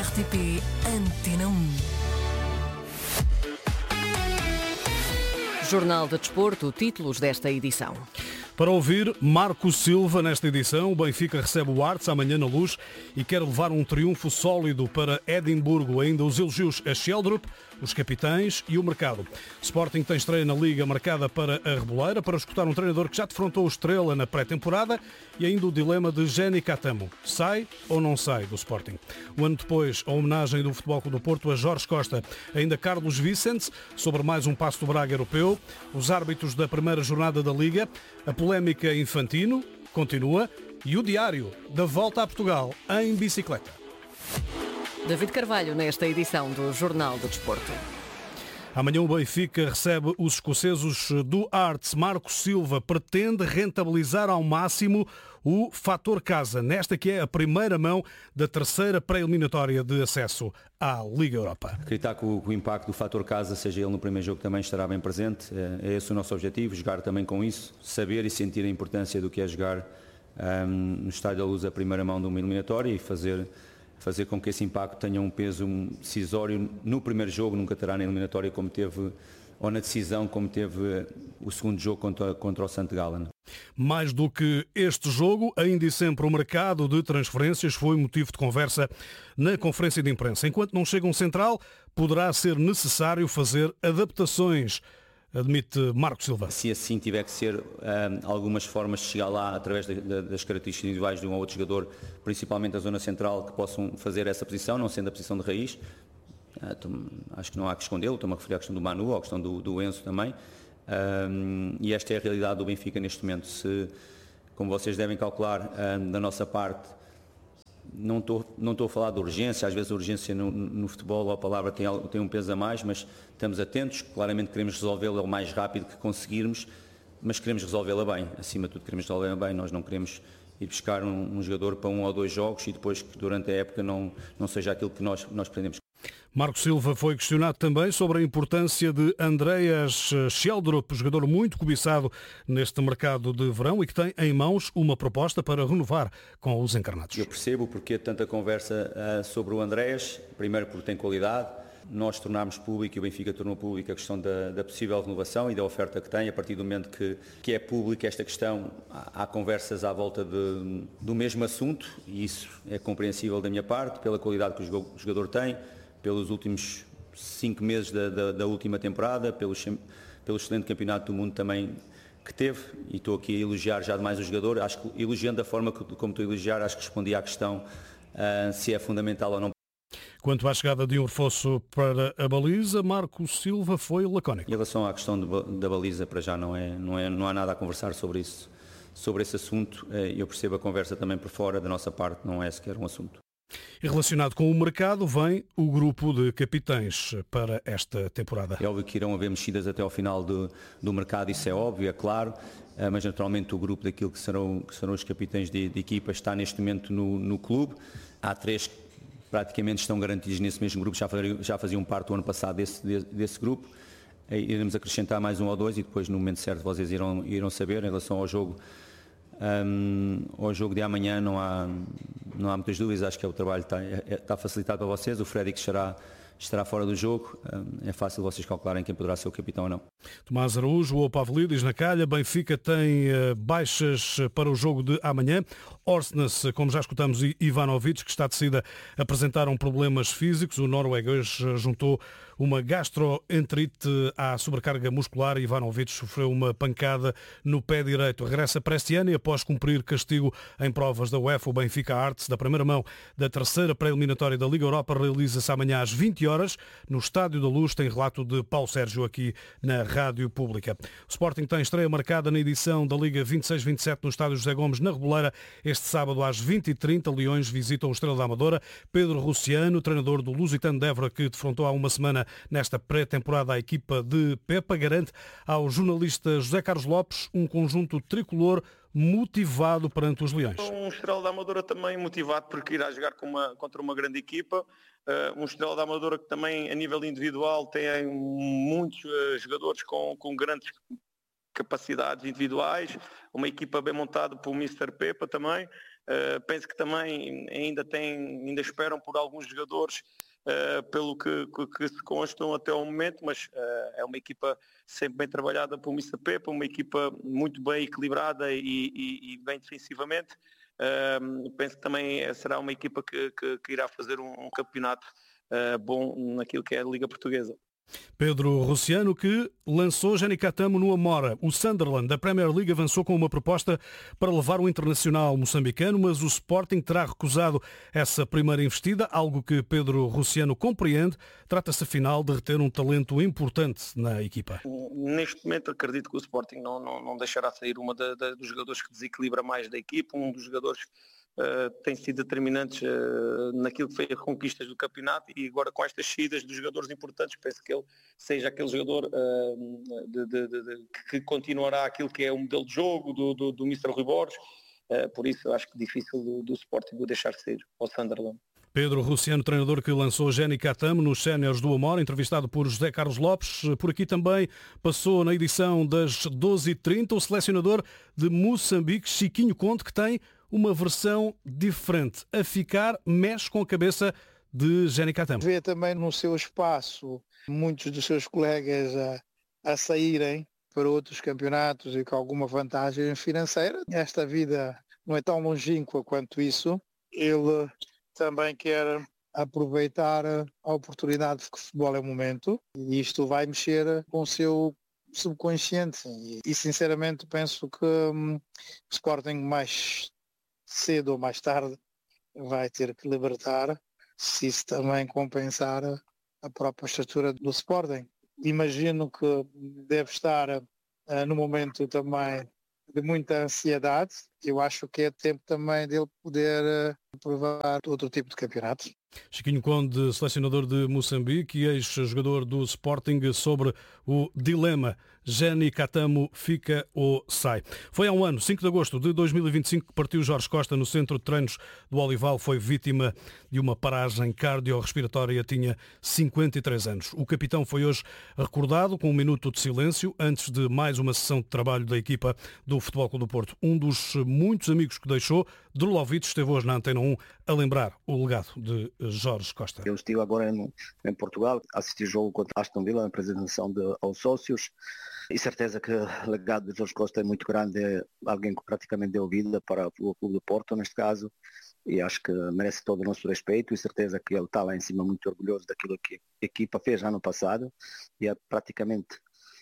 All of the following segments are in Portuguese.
RTP Antena 1. Jornal de Desporto, títulos desta edição. Para ouvir Marco Silva nesta edição, o Benfica recebe o Arts amanhã na Luz e quer levar um triunfo sólido para Edimburgo. Ainda os elogios a Sheldrup, os capitães e o mercado. Sporting tem estreia na Liga marcada para a Reboleira, para escutar um treinador que já defrontou o Estrela na pré-temporada e ainda o dilema de Jenny Catamo. Sai ou não sai do Sporting? Um ano depois, a homenagem do Futebol Clube do Porto a Jorge Costa. Ainda Carlos Vicente, sobre mais um Passo do Braga europeu. Os árbitros da primeira jornada da Liga. A polémica Infantino continua e o diário da volta a Portugal em bicicleta. David Carvalho nesta edição do Jornal do Desporto. Amanhã o Benfica recebe os escoceses do Arts. Marco Silva pretende rentabilizar ao máximo o fator casa, nesta que é a primeira mão da terceira pré-eliminatória de acesso à Liga Europa. Acreditar que o impacto do fator casa, seja ele no primeiro jogo, também estará bem presente. É esse o nosso objetivo, jogar também com isso, saber e sentir a importância do que é jogar no Estádio da Luz a primeira mão de uma eliminatória e fazer com que esse impacto tenha um peso decisório no primeiro jogo, nunca terá na eliminatória como teve, ou na decisão como teve o segundo jogo contra o St. Gallen. Mais do que este jogo, ainda e sempre o mercado de transferências foi motivo de conversa na conferência de imprensa. Enquanto não chega um central, poderá ser necessário fazer adaptações, admite Marco Silva. Se assim tiver que ser, algumas formas de chegar lá através das características individuais de um ou outro jogador, principalmente a zona central, que possam fazer essa posição, não sendo a posição de raiz. Acho que não há que escondê-lo, estou-me a referir à questão do Manu, à questão do Enzo também. E esta é a realidade do Benfica neste momento. Como vocês devem calcular, da nossa parte, não estou a falar de urgência, às vezes a urgência no futebol, a palavra tem um peso a mais, mas estamos atentos, claramente queremos resolvê-la o mais rápido que conseguirmos, mas queremos resolvê-la bem, acima de tudo queremos resolvê-la bem, nós não queremos ir buscar um jogador para 1 ou 2 jogos e depois que durante a época não seja aquilo que nós pretendemos. Marco Silva foi questionado também sobre a importância de Andreas Sheldrup, jogador muito cobiçado neste mercado de verão e que tem em mãos uma proposta para renovar com os encarnados. Eu percebo porque tanta conversa sobre o Andreas, primeiro porque tem qualidade, nós tornámos público e o Benfica tornou público a questão da possível renovação e da oferta que tem. A partir do momento que é pública esta questão, há conversas à volta do mesmo assunto e isso é compreensível da minha parte, pela qualidade que o jogador tem, pelos últimos 5 meses da última temporada, pelo excelente campeonato do mundo também que teve, e estou aqui a elogiar já demais o jogador, acho que elogiando da forma como estou a elogiar, acho que respondi à questão se é fundamental ou não. Quanto à chegada de um reforço para a baliza, Marco Silva foi lacónico. Em relação à questão da baliza, para já não há nada a conversar sobre isso, sobre esse assunto. Eu percebo a conversa também por fora, da nossa parte não é sequer um assunto. E relacionado com o mercado, vem o grupo de capitães para esta temporada. É óbvio que irão haver mexidas até ao final do mercado, isso é óbvio, é claro, mas naturalmente o grupo daquilo que serão os capitães de equipa está neste momento no clube. Há 3 que praticamente estão garantidos nesse mesmo grupo, já faziam parte do ano passado desse grupo. Iremos acrescentar mais 1 ou 2 e depois no momento certo vocês irão saber. Em relação ao jogo de amanhã não há muitas dúvidas, acho que o trabalho está facilitado para vocês, o Fredrik estará fora do jogo, é fácil vocês calcularem quem poderá ser o capitão ou não. Tomás Araújo, o Pavlidis na calha. Benfica tem baixas para o jogo de amanhã. Orsnes, como já escutamos, e Ivanovic, que está decidido a apresentaram problemas físicos. O norueguês juntou uma gastroenterite à sobrecarga muscular. Ivanovic sofreu uma pancada no pé direito. Regressa para este ano e após cumprir castigo em provas da UEFA, o Benfica Arts, da primeira mão da terceira pré-eliminatória da Liga Europa, realiza-se amanhã às 20 horas no Estádio da Luz. Tem relato de Paulo Sérgio aqui na Rádio Pública. O Sporting tem estreia marcada na edição da Liga 26-27 no Estádio José Gomes, na Reboleira. Este sábado às 20h30, Leões visitam o Estrela da Amadora. Pedro Russiano, treinador do Lusitano de Évora, que defrontou há uma semana nesta pré-temporada a equipa de Pepa, garante ao jornalista José Carlos Lopes um conjunto tricolor motivado perante os Leões. Um Estrela da Amadora também motivado porque irá jogar contra uma grande equipa. Um Estrela da Amadora que também a nível individual tem muitos jogadores com grandes capacidades individuais, uma equipa bem montada pelo Mr. Pepa também, Penso que também ainda esperam por alguns jogadores, pelo que se constam até ao momento, mas é uma equipa sempre bem trabalhada por Mr. Pepe, uma equipa muito bem equilibrada e bem defensivamente. Penso que também será uma equipa que irá fazer um campeonato bom naquilo que é a Liga Portuguesa. Pedro Russiano, que lançou Jenny Catamo no Amora. O Sunderland da Premier League avançou com uma proposta para levar o internacional moçambicano, mas o Sporting terá recusado essa primeira investida, algo que Pedro Russiano compreende. Trata-se, afinal, de reter um talento importante na equipa. Neste momento acredito que o Sporting não deixará sair dos jogadores que desequilibra mais da equipa, um dos jogadores tem sido determinantes naquilo que foi as conquistas do campeonato, e agora com estas saídas dos jogadores importantes penso que ele seja aquele jogador que continuará aquilo que é o modelo de jogo do Mr. Rui Borges, por isso eu acho que é difícil do Sporting o deixar sair ao Sunderland. Pedro Russiano, treinador que lançou Jenny Catamo nos séniores do Amora, entrevistado por José Carlos Lopes. Por aqui também passou na edição das 12h30 o selecionador de Moçambique, Chiquinho Conte, que tem uma versão diferente. A ficar, mexe com a cabeça de Jenny Catamo. Vê também no seu espaço muitos dos seus colegas a saírem para outros campeonatos e com alguma vantagem financeira. Esta vida não é tão longínqua quanto isso. Ele também quer aproveitar a oportunidade que o futebol é o momento, e isto vai mexer com o seu subconsciente. E sinceramente penso que o Sporting mais cedo ou mais tarde vai ter que libertar, se isso também compensar a própria estrutura do Sporting. Imagino que deve estar no momento também de muita ansiedade. Eu acho que é tempo também dele poder provar outro tipo de campeonato. Chiquinho Conde, selecionador de Moçambique e ex-jogador do Sporting, sobre o dilema Jenny Catamo fica ou sai. Foi há um ano, 5 de agosto de 2025, que partiu Jorge Costa no centro de treinos do Olival. Foi vítima de uma paragem cardiorrespiratória, tinha 53 anos. O capitão foi hoje recordado com um minuto de silêncio antes de mais uma sessão de trabalho da equipa do Futebol Clube do Porto. Um dos muitos amigos que deixou, Drulovic, esteve hoje na Antena 1 a lembrar o legado de Jorge Costa. Eu estive agora em Portugal, assisti o jogo contra Aston Villa, na apresentação aos sócios, e certeza que o legado de Jorge Costa é muito grande, é alguém que praticamente deu vida para o Clube do Porto, neste caso, e acho que merece todo o nosso respeito, e certeza que ele está lá em cima muito orgulhoso daquilo que a equipa fez ano passado, e é praticamente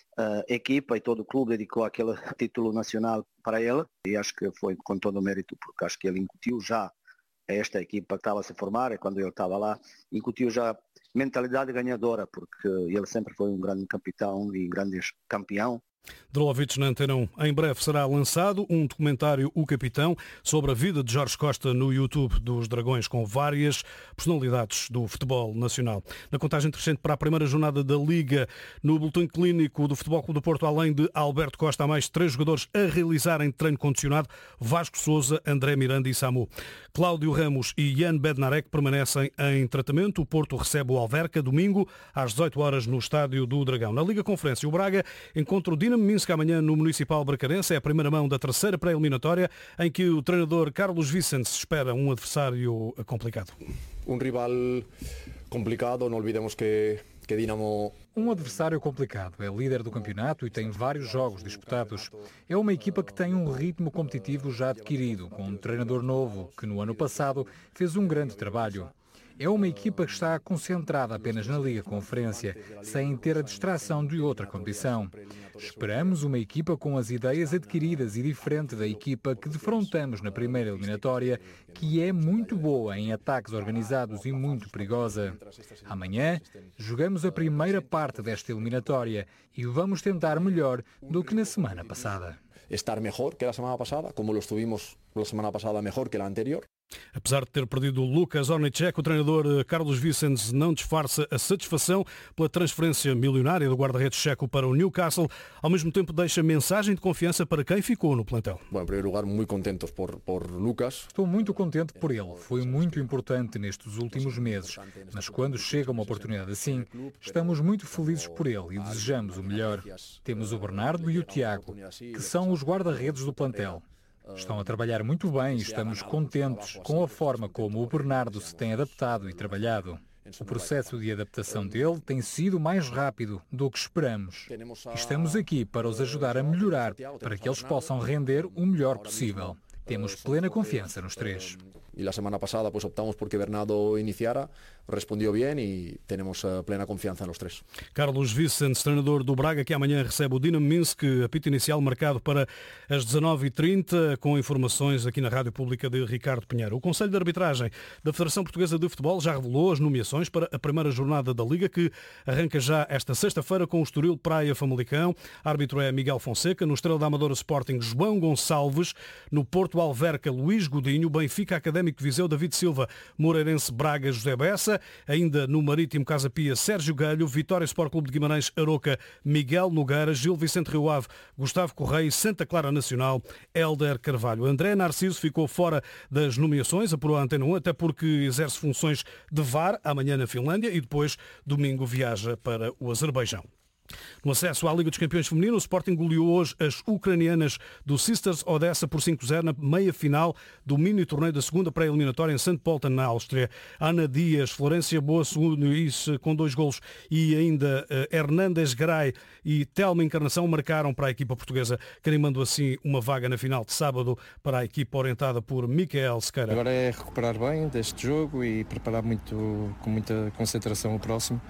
a equipa e todo o clube dedicou aquele título nacional para ele, e acho que foi com todo o mérito, porque acho que ele incutiu já esta equipa que estava a se formar, e quando ele estava lá, incutiu já mentalidade ganhadora, porque ele sempre foi um grande capitão e grande campeão. Drulovic na Antena 1. Em breve será lançado um documentário, O Capitão, sobre a vida de Jorge Costa no YouTube dos Dragões, com várias personalidades do futebol nacional. Na contagem crescente para a primeira jornada da Liga, no boletim clínico do Futebol Clube do Porto, além de Alberto Costa, há mais 3 jogadores a realizarem treino condicionado: Vasco Sousa, André Miranda e Samu. Cláudio Ramos e Jan Bednarek permanecem em tratamento. O Porto recebe o Alverca domingo às 18 horas no Estádio do Dragão. Na Liga Conferência, o Braga encontra o Dinamo Minsk amanhã no Municipal Bracarense. É a primeira mão da terceira pré-eliminatória, em que o treinador Carlos Vicente espera um adversário complicado. Um rival complicado, não olvidemos que Dinamo... Um adversário complicado, é líder do campeonato e tem vários jogos disputados. É uma equipa que tem um ritmo competitivo já adquirido, com um treinador novo, que no ano passado fez um grande trabalho. É uma equipa que está concentrada apenas na Liga Conferência, sem ter a distração de outra competição. Esperamos uma equipa com as ideias adquiridas e diferente da equipa que defrontamos na primeira eliminatória, que é muito boa em ataques organizados e muito perigosa. Amanhã jogamos a primeira parte desta eliminatória e vamos tentar melhor do que na semana passada. Estar melhor que a semana passada, como lo estuvimos la semana pasada mejor que la anterior. Apesar de ter perdido o Lucas Ornicek, o treinador Carlos Vicente não disfarça a satisfação pela transferência milionária do guarda-redes checo para o Newcastle. Ao mesmo tempo deixa mensagem de confiança para quem ficou no plantel. Bom, em primeiro lugar, muito contentos por Lucas. Estou muito contente por ele. Foi muito importante nestes últimos meses. Mas quando chega uma oportunidade assim, estamos muito felizes por ele e desejamos o melhor. Temos o Bernardo e o Tiago, que são os guarda-redes do plantel. Estão a trabalhar muito bem e estamos contentes com a forma como o Bernardo se tem adaptado e trabalhado. O processo de adaptação dele tem sido mais rápido do que esperamos. Estamos aqui para os ajudar a melhorar, para que eles possam render o melhor possível. Temos plena confiança nos três. Y la semana pasada pues optamos por que Bernardo iniciara, respondió bien y tenemos plena confianza en los tres. Carlos Vicente, treinador do Braga, que amanhã recebe o Dinamo Minsk, apito inicial marcado para as 19h30, com informações aqui na Rádio Pública de Ricardo Pinheiro. O Conselho de Arbitragem da Federação Portuguesa de Futebol já revelou as nomeações para a primeira jornada da Liga, que arranca já esta sexta-feira com o Estoril Praia Famalicão. Árbitro é Miguel Fonseca, no Estrela da Amadora Sporting João Gonçalves, no Porto Alverca Luís Godinho, Benfica Académico de Viseu David Silva, Moreirense Braga José Bessa, ainda no Marítimo Casa Pia Sérgio Galho, Vitória Sport Clube de Guimarães Aroca Miguel Nogueira, Gil Vicente Rio Ave Gustavo Correia e Santa Clara Nacional Hélder Carvalho. André Narciso ficou fora das nomeações, apurou a Antena 1, até porque exerce funções de VAR amanhã na Finlândia e depois domingo viaja para o Azerbaijão. No acesso à Liga dos Campeões Feminino, o Sporting goleou hoje as ucranianas do Sisters Odessa por 5-0 na meia-final do mini-torneio da segunda pré-eliminatória em St. Pölten, na Áustria. Ana Dias, Florência Boa segundo com 2 golos e ainda Hernández Garay e Telma Encarnação marcaram para a equipa portuguesa, carimbando assim uma vaga na final de sábado para a equipa orientada por Micael Sequeira. Agora é recuperar bem deste jogo e preparar com muita concentração o próximo.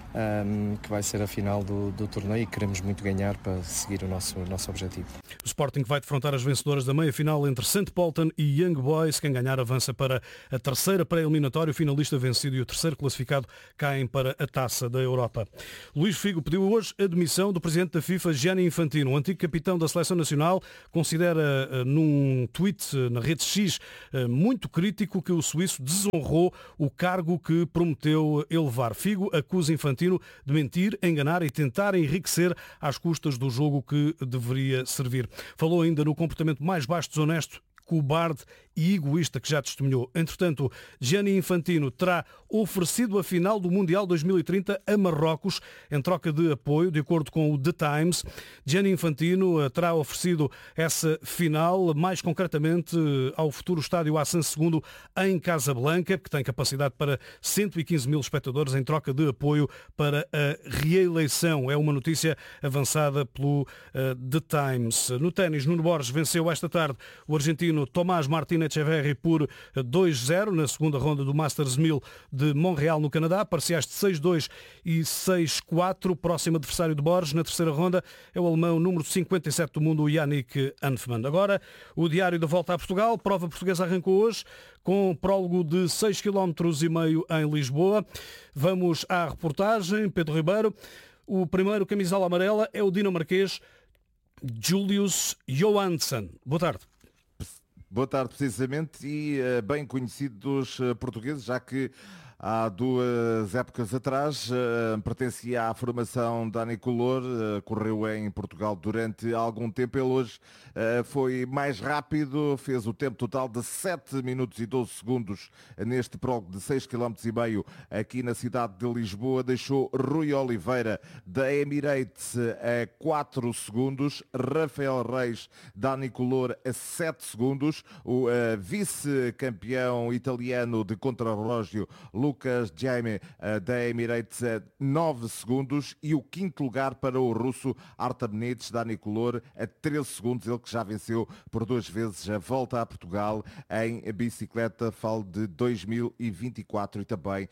Que vai ser a final do torneio e queremos muito ganhar para seguir o nosso objetivo. O Sporting vai defrontar as vencedoras da meia-final entre St. Pölten e Young Boys. Quem ganhar avança para a terceira pré-eliminatória. O finalista vencido e o terceiro classificado caem para a Taça da Europa. Luís Figo pediu hoje a demissão do presidente da FIFA, Gianni Infantino. O antigo capitão da Seleção Nacional considera num tweet na rede X muito crítico que o suíço desonrou o cargo que prometeu elevar. Figo acusa Infantino de mentir, enganar e tentar enriquecer às custas do jogo que deveria servir. Falou ainda no comportamento mais baixo, desonesto, cobarde e egoísta que já testemunhou. Entretanto, Gianni Infantino terá oferecido a final do Mundial 2030 a Marrocos em troca de apoio, de acordo com o The Times. Gianni Infantino terá oferecido essa final, mais concretamente ao futuro estádio Hassan II em Casablanca, que tem capacidade para 115 mil espectadores, em troca de apoio para a reeleição. É uma notícia avançada pelo The Times. No ténis, Nuno Borges venceu esta tarde o argentino Tomás Martín Echeverry por 2-0 na segunda ronda do Masters 1000 de Montreal, no Canadá, parciais de 6-2 e 6-4. Próximo adversário de Borges na terceira ronda é o alemão número 57 do mundo, Yannick Hanfmann. Agora, o diário da volta a Portugal. Prova portuguesa arrancou hoje com prólogo de 6,5 km em Lisboa. Vamos à reportagem. Pedro Ribeiro. O primeiro camisola amarela é o dinamarquês Julius Johansson. Boa tarde. Boa tarde, precisamente, e bem conhecido dos portugueses, já que há 2 épocas atrás pertencia à formação Dani Color, correu em Portugal durante algum tempo. Ele hoje foi mais rápido, fez o tempo total de 7 minutos e 12 segundos neste prólogo de 6,5 km aqui na cidade de Lisboa. Deixou Rui Oliveira da Emirates a 4 segundos, Rafael Reis, Dani Color a 7 segundos, o vice-campeão italiano de contrarrelógio Lucas Jaime da Emirates a 9 segundos e o quinto lugar para o russo Artem Nits, Dani Color a 13 segundos, ele que já venceu por 2 vezes a volta a Portugal em bicicleta, falo de 2024 e também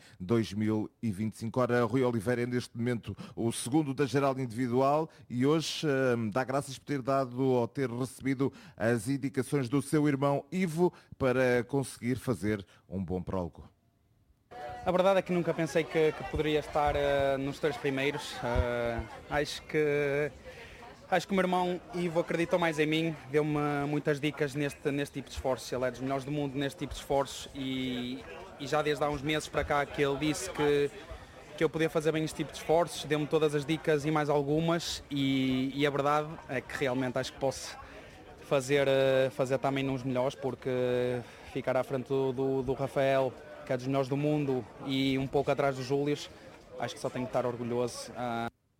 2025. Ora, Rui Oliveira é neste momento o segundo da geral individual e hoje dá graças por ter dado ou ter recebido as indicações do seu irmão Ivo para conseguir fazer um bom prólogo. A verdade é que nunca pensei que poderia estar nos 3 primeiros. Acho que o meu irmão Ivo acreditou mais em mim, deu-me muitas dicas neste tipo de esforços. Ele é dos melhores do mundo neste tipo de esforços e já desde há uns meses para cá que ele disse que eu podia fazer bem este tipo de esforços, deu-me todas as dicas e mais algumas e a verdade é que realmente acho que posso fazer também nos melhores, porque ficar à frente do Rafael, que é dos melhores do mundo, e um pouco atrás do Július, acho que só tenho que estar orgulhoso.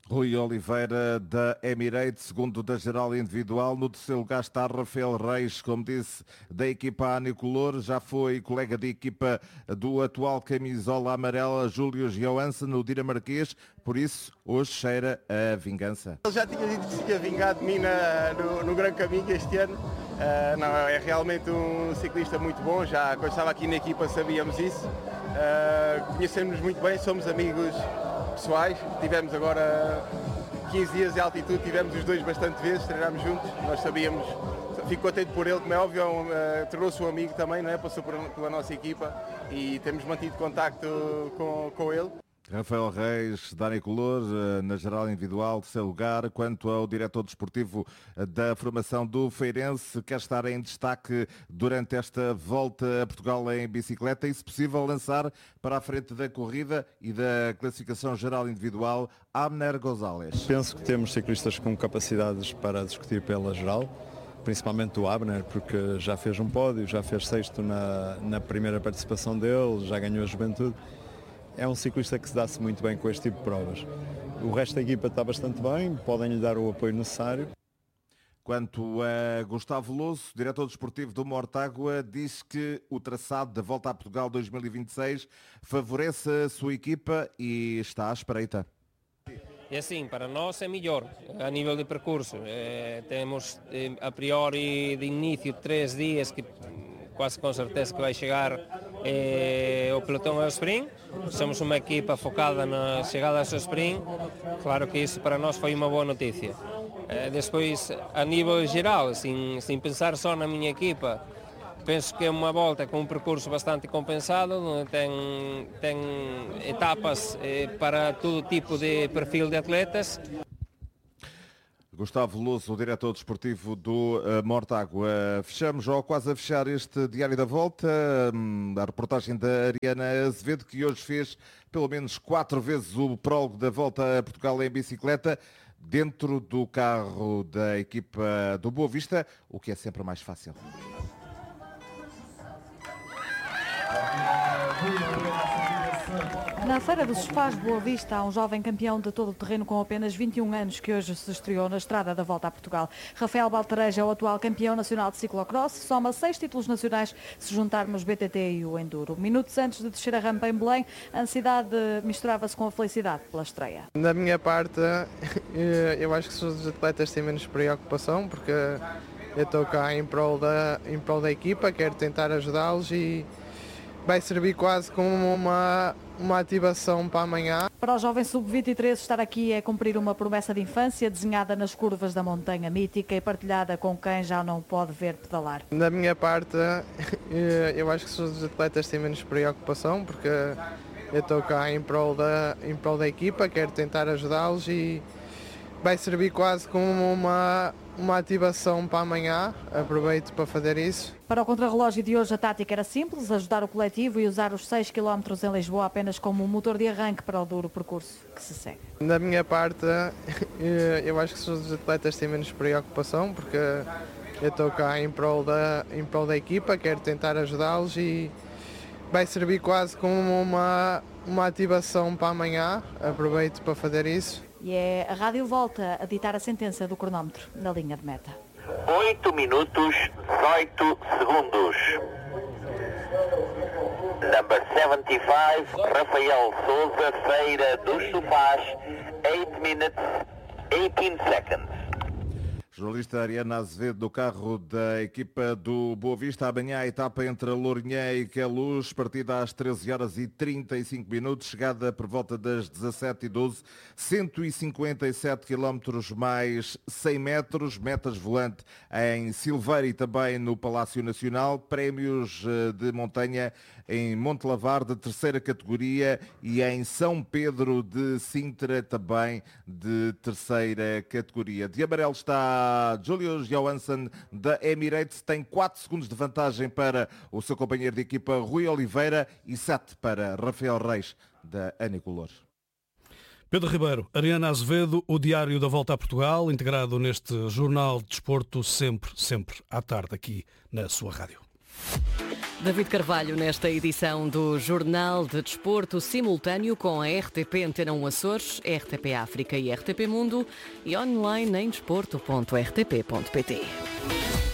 Rui Oliveira da Emirates, segundo da geral individual. No terceiro lugar está Rafael Reis, como disse, da equipa Anicolor. Já foi colega de equipa do atual camisola amarela Júlio Johansson, no dinamarquês. Por isso, hoje cheira a vingança. Ele já tinha dito que se tinha vingado de mim no Grande Caminho este ano. Não, é realmente um ciclista muito bom. Já quando estava aqui na equipa sabíamos isso. Conhecemos-nos muito bem, somos amigos pessoais. Tivemos agora 15 dias de altitude, tivemos os dois bastante vezes, treinámos juntos. Nós sabíamos, fico contente por ele, como é óbvio, tornou-se um amigo também, não é? Passou pela nossa equipa e temos mantido contacto com ele. Rafael Reis, da Anicolor, na geral individual, terceiro lugar. Quanto ao diretor desportivo da formação do Feirense, quer estar em destaque durante esta volta a Portugal em bicicleta e, se possível, lançar para a frente da corrida e da classificação geral individual Abner González. Penso que temos ciclistas com capacidades para discutir pela geral, principalmente o Abner, porque já fez um pódio, já fez sexto na primeira participação dele, já ganhou a Juventude. É um ciclista que se dá-se muito bem com este tipo de provas. O resto da equipa está bastante bem, podem lhe dar o apoio necessário. Quanto a Gustavo Louço, diretor desportivo do Mortágua, diz que o traçado da Volta a Portugal 2026 favorece a sua equipa e está à espreita. E assim, para nós é melhor a nível de percurso. Temos a priori de início 3 dias que quase com certeza que vai chegar o pelotão ao sprint. Somos uma equipa focada na chegada ao sprint. Claro que isso para nós foi uma boa notícia. Depois, a nível geral, sem pensar só na minha equipa, penso que é uma volta com um percurso bastante compensado, onde tem etapas para todo tipo de perfil de atletas. Gustavo Louço, o diretor desportivo do Mortágua. Fechamos, ou quase a fechar, este Diário da Volta, a reportagem da Ariana Azevedo, que hoje fez pelo menos 4 vezes o prólogo da Volta a Portugal em bicicleta, dentro do carro da equipa do Boa Vista, o que é sempre mais fácil. Na Feira dos Sofás de Boa Vista há um jovem campeão de todo o terreno com apenas 21 anos que hoje se estreou na estrada da Volta a Portugal. Rafael Baltareja é o atual campeão nacional de ciclocross, soma 6 títulos nacionais se juntarmos BTT e o Enduro. Minutos antes de descer a rampa em Belém, a ansiedade misturava-se com a felicidade pela estreia. Da minha parte, eu acho que os atletas têm menos preocupação, porque eu estou cá em prol da equipa, quero tentar ajudá-los e vai servir quase como uma ativação para amanhã. Para o jovem sub-23 estar aqui é cumprir uma promessa de infância desenhada nas curvas da montanha mítica e partilhada com quem já não pode ver pedalar. Da minha parte, eu acho que os atletas têm menos preocupação, porque eu estou cá em prol da equipa, quero tentar ajudá-los e vai servir quase como uma ativação para amanhã. Aproveito para fazer isso. Para o contrarrelógio de hoje a tática era simples, ajudar o coletivo e usar os 6 km em Lisboa apenas como um motor de arranque para o duro percurso que se segue. Da minha parte, eu acho que os atletas têm menos preocupação, porque eu estou cá em prol da equipa, quero tentar ajudá-los e vai servir quase como uma ativação para amanhã. Aproveito para fazer isso. E é a Rádio Volta a ditar a sentença do cronómetro na linha de meta. 8 minutos, 18 segundos. Number 75, Rafael Souza, Feira dos Sofás, 8 minutes, 18 seconds. Jornalista Ariana Azevedo, do carro da equipa do Boa Vista. Amanhã a etapa entre Lourinhã e Queluz, partida às 13h35, chegada por volta das 17h12, 157 km mais 100 metros, metas volante em Silveira e também no Palácio Nacional, prémios de montanha em Montelavar de terceira categoria e em São Pedro de Sintra também de terceira categoria. De amarelo está Júlio Johansson da Emirates, tem 4 segundos de vantagem para o seu companheiro de equipa Rui Oliveira e 7 para Rafael Reis da Anicolor. Pedro Ribeiro, Ariana Azevedo, o Diário da Volta a Portugal, integrado neste Jornal de Desporto, sempre à tarde aqui na sua rádio. David Carvalho nesta edição do Jornal de Desporto, simultâneo com a RTP Antena 1 Açores, RTP África e RTP Mundo e online em desporto.rtp.pt.